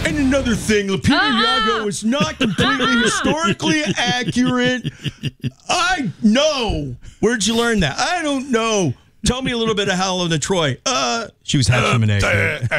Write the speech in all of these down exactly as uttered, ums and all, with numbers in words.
And another thing, Lupita Ah! Nyong'o is not completely historically accurate. I know. Where'd you learn that? I don't know. Tell me a little bit of Helen of Troy. Uh, she was hatched from an egg.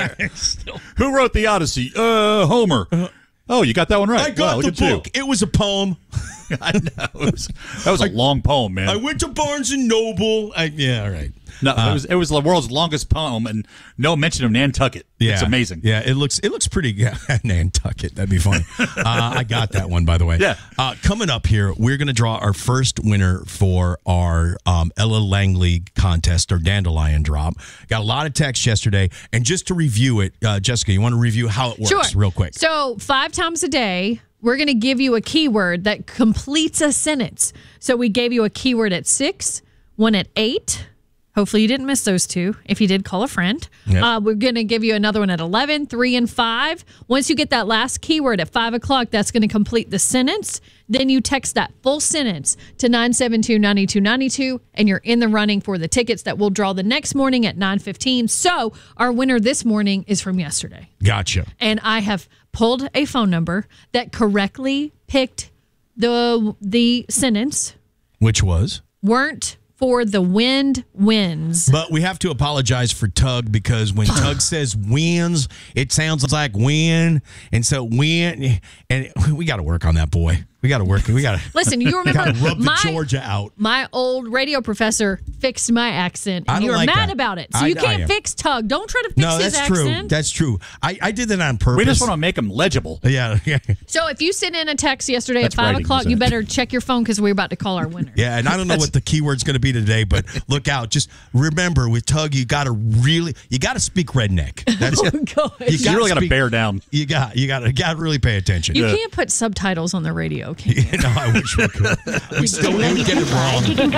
Uh, Who wrote the Odyssey? Uh, Homer. Oh, you got that one right. I got wow, the book. It was a poem. I know. It was, that was a I, long poem, man. I went to Barnes and Noble. I, yeah, all right. No, uh, it was it was the world's longest poem, and no mention of Nantucket. Yeah, it's amazing. Yeah, it looks it looks pretty good. Nantucket, that'd be funny. uh, I got that one, by the way. Yeah. Uh, coming up here, we're going to draw our first winner for our um, Ella Langley contest or Dandelion drop. Got a lot of text yesterday, and just to review it, uh, Jessica, you want to review how it works sure. real quick? So five times a day, we're going to give you a keyword that completes a sentence. So we gave you a keyword at six, one at eight. Hopefully you didn't miss those two. If you did, call a friend. Yep. Uh, we're going to give you another one at eleven, three, and five. Once you get that last keyword at five o'clock, that's going to complete the sentence. Then you text that full sentence to nine seven two, nine two nine two, and you're in the running for the tickets that we'll draw the next morning at nine fifteen. So our winner this morning is from yesterday. Gotcha. And I have pulled a phone number that correctly picked the the sentence. Which was? Weren't for the wind wins. But we have to apologize for Tug because when Tug says wins, it sounds like win. And so win, and we got to work on that, boy. We got to work. We got to listen. You remember gotta rub the my, Georgia out. My old radio professor fixed my accent, and I don't you were like mad that. about it. So I- you can't I am. fix Tug. Don't try to fix No, his that's true. accent. That's true. I, I did that on purpose. We just want to make them legible. Yeah, yeah, So if you sent in a text yesterday That's at five writing, o'clock, isn't you it? better check your phone because we're about to call our winner. yeah. And I don't know what the keyword's going to be today, but look out. Just remember, with Tug, you got to really, you got to speak redneck. That's Oh, God. You, You really got to speak- bear down. You got, you got to, got to really pay attention. You Yeah. can't put subtitles on the radio, can you? no, I wish we could. We still we would get it wrong.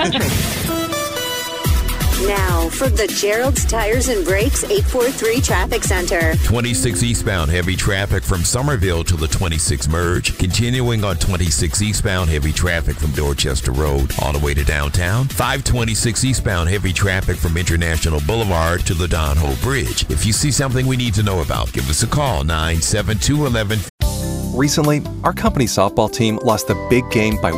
Now, from the Gerald's Tires and Brakes eight four three Traffic Center. twenty-six eastbound heavy traffic from Somerville to the twenty-six merge. Continuing on twenty-six eastbound heavy traffic from Dorchester Road all the way to downtown. five twenty-six eastbound heavy traffic from International Boulevard to the Don Ho Bridge. If you see something we need to know about, give us a call, nine seven two one one. Recently, our company softball team lost the big game by